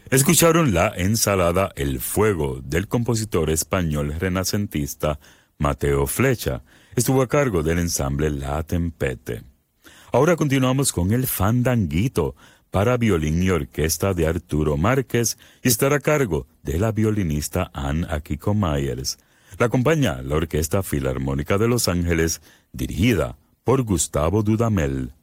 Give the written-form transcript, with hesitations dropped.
Escucharon la ensalada El Fuego del compositor español renacentista Mateo Flecha. Estuvo a cargo del ensamble La Tempete. Ahora continuamos con el Fandanguito para violín y orquesta de Arturo Márquez y estará a cargo de la violinista Ann Akiko Myers. La acompaña la Orquesta Filarmónica de Los Ángeles, dirigida por Gustavo Dudamel.